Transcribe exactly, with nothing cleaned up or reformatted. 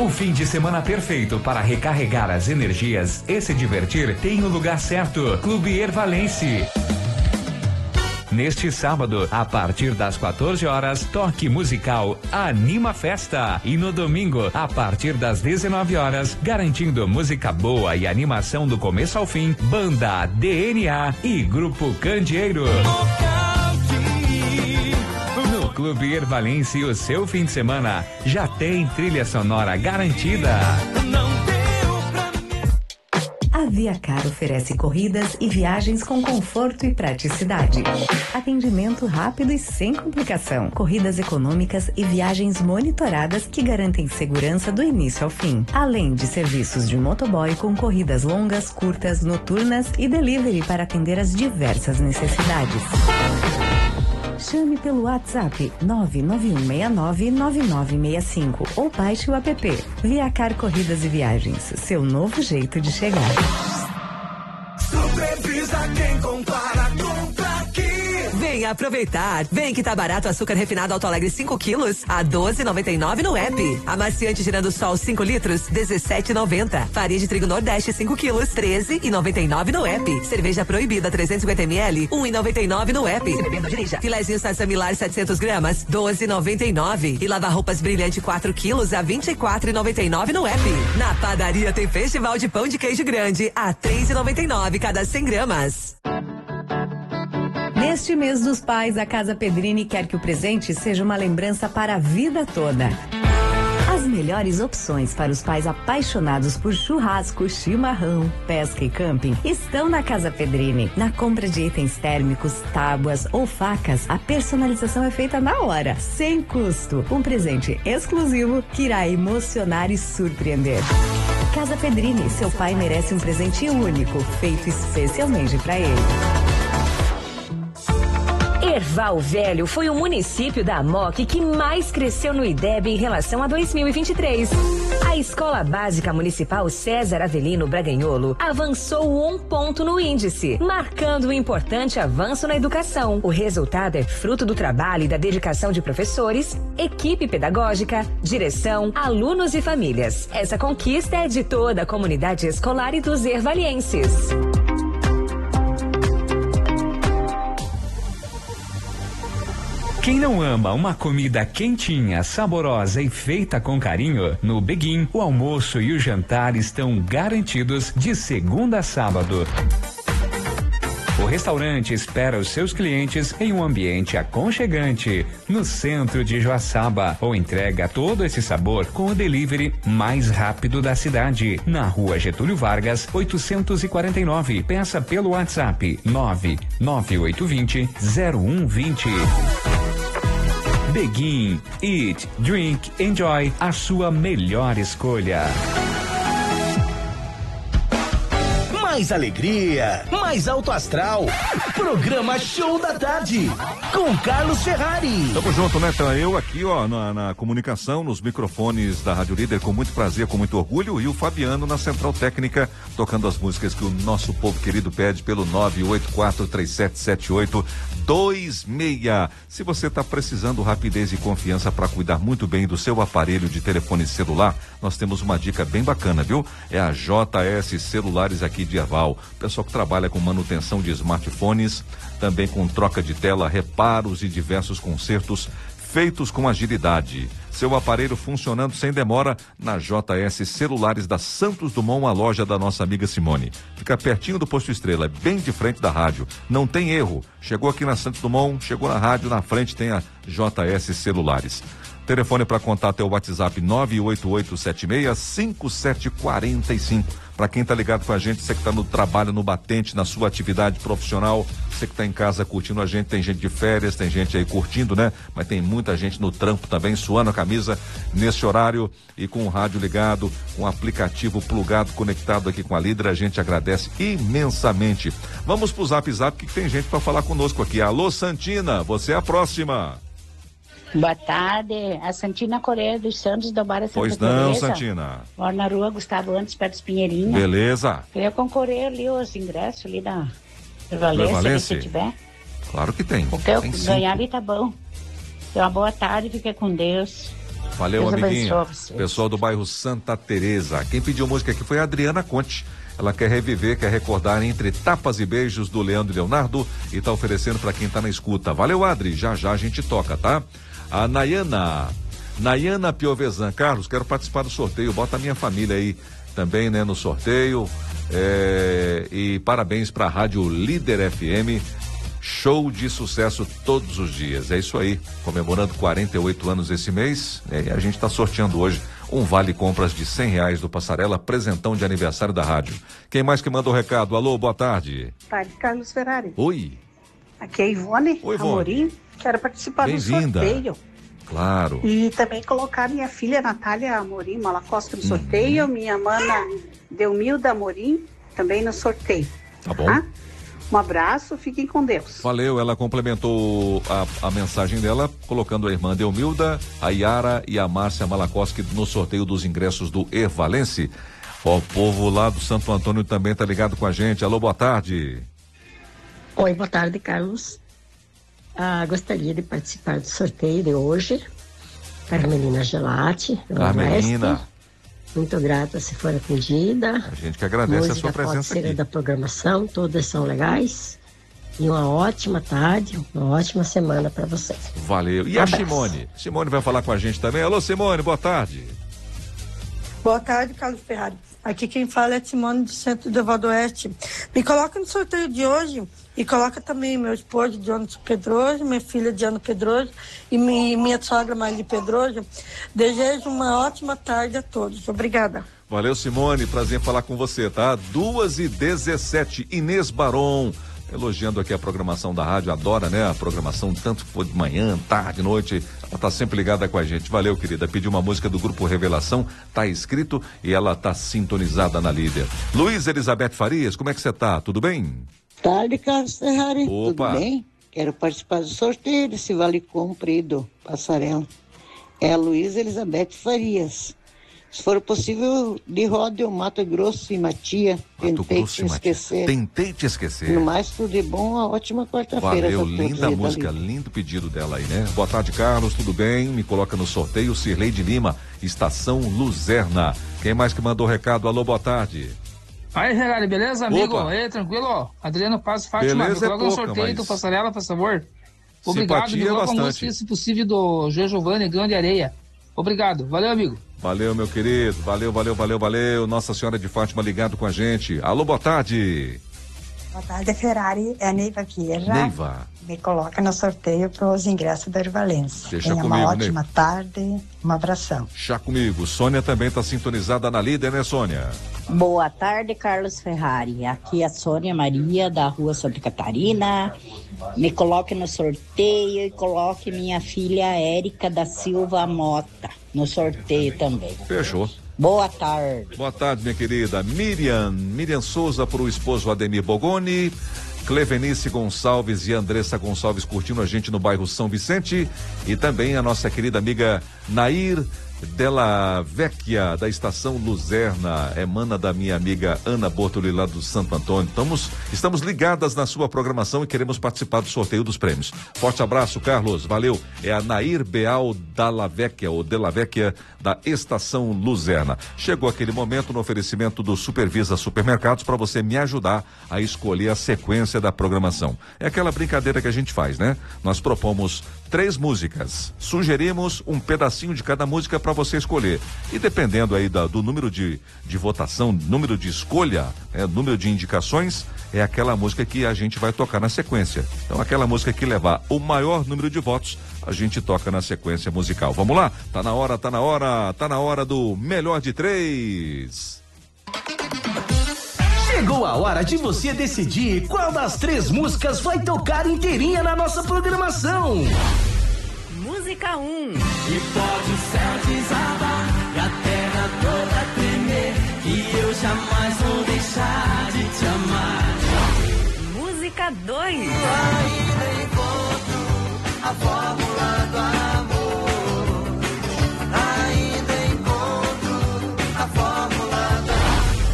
O fim de semana perfeito para recarregar as energias e se divertir tem o lugar certo. Clube Ervalense. Neste sábado, a partir das quatorze horas, toque musical Anima Festa. E no domingo, a partir das dezenove horas, garantindo música boa e animação do começo ao fim, banda D N A e Grupo Candeeiro. No Clube Ervalense, o seu fim de semana já tem trilha sonora garantida. A ViaCar oferece corridas e viagens com conforto e praticidade. Atendimento rápido e sem complicação. Corridas econômicas e viagens monitoradas que garantem segurança do início ao fim. Além de serviços de motoboy com corridas longas, curtas, noturnas e delivery para atender as diversas necessidades. Chame pelo WhatsApp nove nove um seis nove nove nove seis cinco ou baixe o app ViaCar Corridas e Viagens, seu novo jeito de chegar. Supervisa quem compara, compra aqui. Vem aproveitar. Vem que tá barato o açúcar refinado Alto Alegre cinco quilos a doze e noventa e nove no app. Amaciante Girando Sol cinco litros dezessete e noventa. Farinha de trigo Nordeste cinco quilos treze e noventa e nove no app. Cerveja Proibida trezentos e cinquenta mililitros um e noventa e nove no app. Filezinho Sassamilar setecentos gramas doze e noventa e nove. E Lava Roupas Brilhante quatro quilos a vinte e quatro e noventa e nove no app. Na padaria tem Festival de Pão de Queijo Grande a três e noventa e nove cada cem gramas. Neste mês dos pais, a Casa Pedrini quer que o presente seja uma lembrança para a vida toda. As melhores opções para os pais apaixonados por churrasco, chimarrão, pesca e camping estão na Casa Pedrini. Na compra de itens térmicos, tábuas ou facas, a personalização é feita na hora, sem custo. Um presente exclusivo que irá emocionar e surpreender. Casa Pedrini, seu pai merece um presente único, feito especialmente para ele. Erval Velho foi o município da Amoc que mais cresceu no I D E B em relação a dois mil e vinte e três. A Escola Básica Municipal César Avelino Braganholo avançou um ponto no índice, marcando um importante avanço na educação. O resultado é fruto do trabalho e da dedicação de professores, equipe pedagógica, direção, alunos e famílias. Essa conquista é de toda a comunidade escolar e dos ervalienses. Quem não ama uma comida quentinha, saborosa e feita com carinho, no Beguim, o almoço e o jantar estão garantidos de segunda a sábado. O restaurante espera os seus clientes em um ambiente aconchegante, no centro de Joaçaba, ou entrega todo esse sabor com o delivery mais rápido da cidade, na rua Getúlio Vargas, oitocentos e quarenta e nove. Peça pelo WhatsApp nove nove oito dois zero zero um dois zero. Beguim, eat, drink, enjoy, a sua melhor escolha. Mais alegria, mais alto astral. Programa Show da Tarde, com Carlos Ferrari. Tamo junto, né? Então, eu aqui, ó, na, na comunicação, nos microfones da Rádio Líder, com muito prazer, com muito orgulho, e o Fabiano na Central Técnica, tocando as músicas que o nosso povo querido pede pelo nove oito quatro três sete sete oito dois seis. Se você está precisando rapidez e confiança para cuidar muito bem do seu aparelho de telefone celular, nós temos uma dica bem bacana, viu? É a J S Celulares aqui de Erval. Pessoal que trabalha com manutenção de smartphones, também com troca de tela, reparos e diversos consertos feitos com agilidade. Seu aparelho funcionando sem demora na J S Celulares da Santos Dumont, a loja da nossa amiga Simone. Fica pertinho do Posto Estrela, bem de frente da rádio. Não tem erro. Chegou aqui na Santos Dumont, chegou na rádio, na frente tem a J S Celulares. Telefone para contato é o WhatsApp nove oito oito sete seis cinco sete quatro cinco. Para quem tá ligado com a gente, você que tá no trabalho, no batente, na sua atividade profissional, você que tá em casa curtindo a gente, tem gente de férias, tem gente aí curtindo, né? Mas tem muita gente no trampo também, suando a camisa nesse horário e com o rádio ligado, com o aplicativo plugado, conectado aqui com a Líder, a gente agradece imensamente. Vamos pro Zap Zap, que tem gente para falar conosco aqui. Alô, Santina, você é a próxima. Boa tarde, a Santina Correia dos Santos do Bar Santa Pois não, Teresa. Santina. Moro na rua Gustavo Antes, perto dos Pinheirinhos. Beleza. Queria concorrer ali os ingressos ali da Valência, se tiver. Claro que tem. O que eu tem ganhar ali tá bom. Então, uma boa tarde, fique com Deus. Valeu, Deus amiguinha. abençoe vocês. Pessoal do bairro Santa Teresa. Quem pediu música aqui foi a Adriana Conte. Ela quer reviver, quer recordar Entre Tapas e Beijos do Leandro e Leonardo e tá oferecendo para quem tá na escuta. Valeu, Adri. Já já a gente toca, tá? A Nayana, Nayana Piovesan. Carlos, quero participar do sorteio. Bota a minha família aí também, né, no sorteio. É, e parabéns para a Rádio Líder F M. Show de sucesso todos os dias. É isso aí. Comemorando quarenta e oito anos esse mês. E a gente está sorteando hoje um vale compras de cem reais do Passarela, presentão de aniversário da rádio. Quem mais que mandou o recado? Alô, boa tarde. Tarde, Carlos Ferrari. Oi. Aqui é a Ivone, Oi, Ivone. Amorim. Quero participar do sorteio. Claro. E também colocar minha filha Natália Amorim Malacosta no sorteio, uhum. minha mana Delmilda Amorim também no sorteio. Tá bom. Tá? Um abraço, fiquem com Deus. Valeu, ela complementou a, a mensagem dela, colocando a irmã Delmilda, a Yara e a Márcia Malakoski no sorteio dos ingressos do Ervalense. Ó, o povo lá do Santo Antônio também tá ligado com a gente. Alô, boa tarde. Oi, boa tarde, Carlos. Ah, gostaria de participar do sorteio de hoje. Carmelina Gelati. Carmelina. Muito grata se for atendida. A gente que agradece Música a sua presença pode ser aqui. da programação, todas são legais. E uma ótima tarde, uma ótima semana para vocês. Valeu. E Um a abraço. Simone? Simone vai falar com a gente também. Alô, Simone, boa tarde. Boa tarde, Carlos Ferrari. Aqui quem fala é Simone do Centro do Vado Oeste. Me coloca no sorteio de hoje e coloca também meu esposo, Diano Pedroso, minha filha, Diana Pedroso, e mi, minha sogra, Maria Pedroso. Desejo uma ótima tarde a todos. Obrigada. Valeu, Simone. Prazer em falar com você, tá? duas e dezessete. Inês Baron. Elogiando aqui a programação da rádio, adora, né? A programação, tanto for de manhã, tarde, noite, ela tá sempre ligada com a gente. Valeu, querida. Pediu uma música do Grupo Revelação, tá escrito e ela tá sintonizada na Líder. Luiz Elizabeth Farias, como é que você tá? Tudo bem? Tarde, Carlos Ferrari. Opa. Tudo bem? Quero participar do sorteio desse vale comprido, Passarela. É a Luiz Elizabeth Farias. Se for possível, de Ródio, Mato Grosso e Matia. Mato Tentei Grosso te e Matia. esquecer. Tentei te esquecer. No mais, tudo de bom, uma ótima quarta-feira. Valeu, pra todos linda aí da música, Líder. lindo pedido dela aí, né? Boa tarde, Carlos, tudo bem? Me coloca no sorteio, Cirlei de Lima, Estação Luzerna. Quem mais que mandou recado? Alô, boa tarde. Aí, Ferrari, beleza, amigo? Opa. Aí, tranquilo? Adriano Paz Fátima, Beleza me é coloca no pouca, sorteio mas- do Passarela, por favor. Obrigado, Simpatia me coloca a bastante. música, se possível, do João Giovanni, Grande Areia. Obrigado, valeu, amigo. Valeu, meu querido. Valeu, valeu, valeu, valeu. Nossa Senhora de Fátima ligado com a gente. Alô, boa tarde. Boa tarde, Ferrari. É a Neiva Vieira. Neiva. Me coloca no sorteio para os ingressos da Ervalense. Deixa Tenha comigo, uma ótima Neiva. tarde. Um abração. Chá comigo. Sônia também tá sintonizada na Líder, né, Sônia? Boa tarde, Carlos Ferrari. Aqui é a Sônia Maria, da Rua Santa Catarina. Me coloque no sorteio e coloque minha filha Érica da Silva Mota no sorteio também. Fechou. Boa tarde. Boa tarde, minha querida. Miriam. Miriam Souza para o esposo Ademir Bogoni. Clevenice Gonçalves e Andressa Gonçalves curtindo a gente no bairro São Vicente. E também a nossa querida amiga Nair Della Vecchia, da estação Luzerna, emana da minha amiga Ana Bortoli, lá do Santo Antônio. Estamos, estamos ligadas na sua programação e queremos participar do sorteio dos prêmios. Forte abraço, Carlos, valeu. É a Nair Beal Della Vecchia, ou Della Vecchia, da estação Luzerna. Chegou aquele momento no oferecimento do Supervisa Supermercados para você me ajudar a escolher a sequência da programação. É aquela brincadeira que a gente faz, né? Nós propomos três músicas, sugerimos um pedacinho de cada música para você escolher, e dependendo aí da, do número de, de votação, número de escolha, é, número de indicações, é aquela música que a gente vai tocar na sequência. Então aquela música que levar o maior número de votos, a gente toca na sequência musical. Vamos lá? Tá na hora, tá na hora, tá na hora do melhor de três. Chegou a hora de você decidir qual das três músicas vai tocar inteirinha na nossa programação. Música um. E pode o céu desabar e a terra toda tremer, que eu jamais vou deixar de te amar. Música dois. Ainda encontro a fórmula do amor.